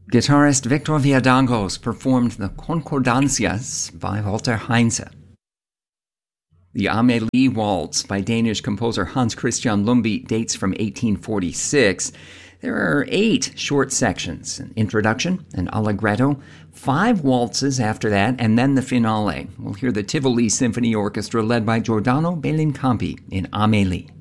Guitarist Victor Villadangos performed the Concordancias by Walter Heinze. The Amélie Waltz by Danish composer Hans Christian Lundby dates from 1846. There are 8 short sections, an introduction, an allegretto, 5 waltzes after that, and then the finale. We'll hear the Tivoli Symphony Orchestra led by Giordano Bellincampi in Amélie.